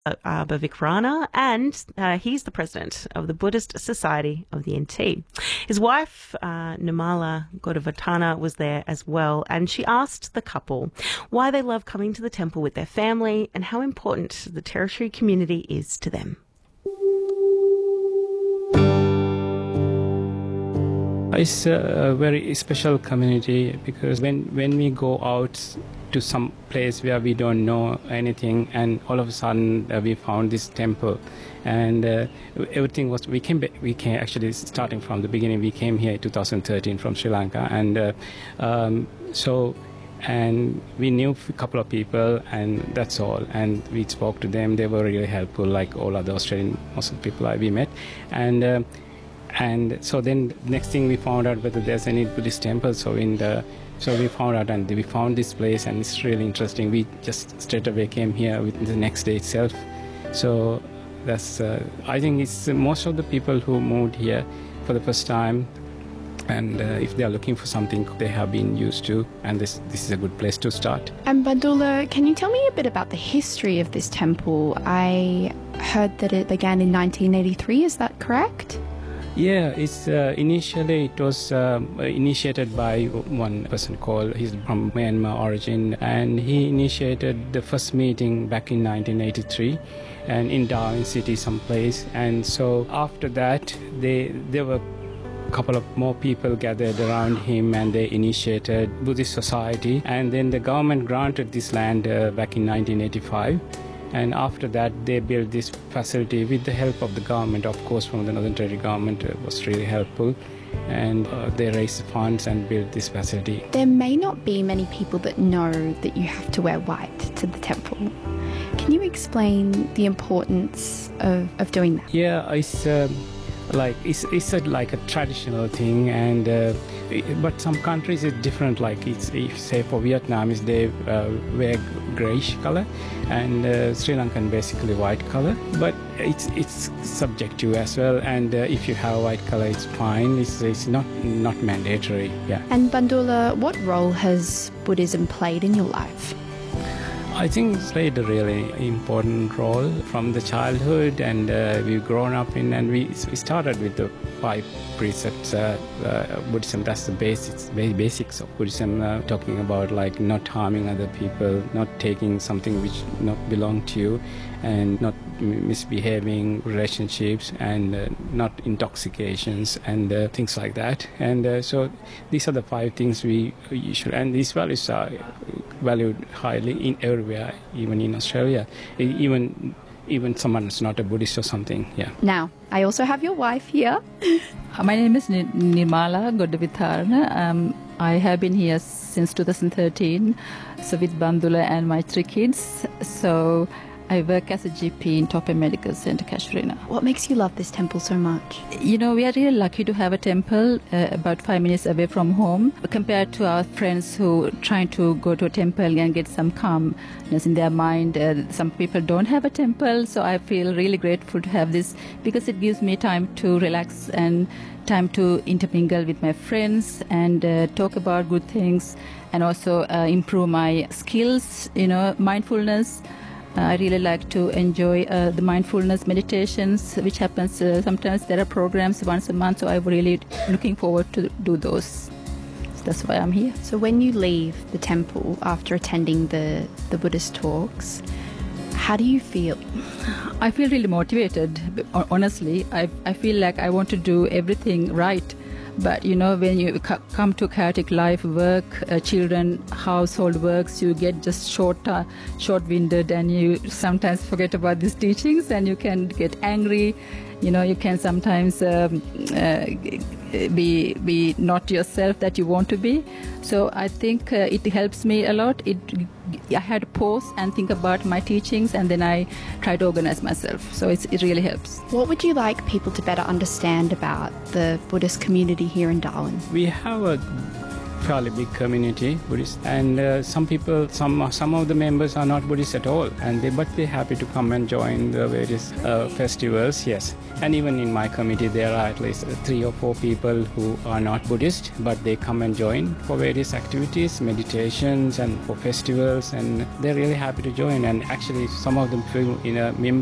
Bavikrana, and he's the president of the Buddhist Society of the NT. His wife, Nirmala Godavatana, was there as well, and she asked the couple why they love coming to the temple with their family and how important the Territory community is to them. It's a very special community because when we go out to some place where we don't know anything, and all of a sudden we found this temple, and everything was we came actually starting from the beginning. We came here in 2013 from Sri Lanka, and and we knew a couple of people, and that's all. And we spoke to them; they were really helpful, like all other Australian Muslim people we met, and so then next thing we found out whether there's any Buddhist temple. So we found out, and we found this place, and it's really interesting. We just straight away came here within the next day itself. So that's I think it's most of the people who moved here for the first time, and if they are looking for something they have been used to, and this is a good place to start. And Bandula, can you tell me a bit about the history of this temple? I heard that it began in 1983, is that correct? Yeah, it's initially it was initiated by one person called, he's from Myanmar origin, and he initiated the first meeting back in 1983 and in Darwin City someplace. And so after that there were a couple of more people gathered around him, and they initiated Buddhist Society, and then the government granted this land back in 1985. And after that, they built this facility with the help of the government, of course, from the Northern Territory government. It was really helpful. And they raised funds and built this facility. There may not be many people that know that you have to wear white to the temple. Can you explain the importance of doing that? Yeah, it's like a traditional thing, and but some countries it's different. Like if say for Vietnamese, they wear greyish color, and Sri Lankan basically white color. But it's subjective as well. And if you have white color, it's fine. It's not mandatory. Yeah. And Bandula, what role has Buddhism played in your life? I think it's played a really important role from the childhood, and we've grown up in, and we started with the 5 precepts Buddhism. That's the basics of Buddhism, talking about like not harming other people, not taking something which not belong to you, and not misbehaving relationships, and not intoxications, and things like that. And so these are the 5 things we should, and these values are valued highly in everywhere, even in Australia, even someone is not a Buddhist or something. Yeah. Now, I also have your wife here. My name is Nirmala Godavatana. I have been here since 2013, so with Bandula and my 3 kids. So I work as a GP in Tope Medical Center, Casuarina. What makes you love this temple so much? You know, we are really lucky to have a temple about 5 minutes away from home, compared to our friends who trying to go to a temple and get some calmness in their mind. Some people don't have a temple, so I feel really grateful to have this, because it gives me time to relax and time to intermingle with my friends and talk about good things, and also improve my skills, mindfulness. I really like to enjoy the mindfulness meditations, which happens sometimes. There are programs once a month, so I'm really looking forward to do those. So that's why I'm here. So when you leave the temple after attending the Buddhist talks, how do you feel? I feel really motivated. Honestly, I feel like I want to do everything right. But when you come to chaotic life, work, children, household works, you get just short-winded, and you sometimes forget about these teachings, and you can get angry. You can sometimes be not yourself that you want to be. So I think it helps me a lot. I had to pause and think about my teachings, and then I try to organize myself. So it really helps. What would you like people to better understand about the Buddhist community here in Darwin? We have a fairly big community, Buddhist, and some people, some of the members are not Buddhist at all, but they're happy to come and join the various festivals. Yes, and even in my committee, there are at least 3 or 4 people who are not Buddhist, but they come and join for various activities, meditations, and for festivals, and they're really happy to join. And actually, some of them feel in a member